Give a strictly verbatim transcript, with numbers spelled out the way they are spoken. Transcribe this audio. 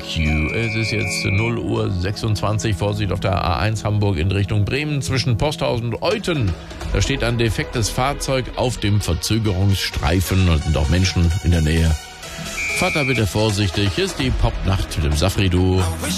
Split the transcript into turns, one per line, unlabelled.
you. Es ist jetzt null Uhr sechsundzwanzig. Vorsicht auf der A eins Hamburg in Richtung Bremen zwischen Posthausen und Euthen. Da steht ein defektes Fahrzeug auf dem Verzögerungsstreifen und sind auch Menschen in der Nähe. Fahrt da bitte vorsichtig. Hier ist die Popnacht mit dem Safri-Duo.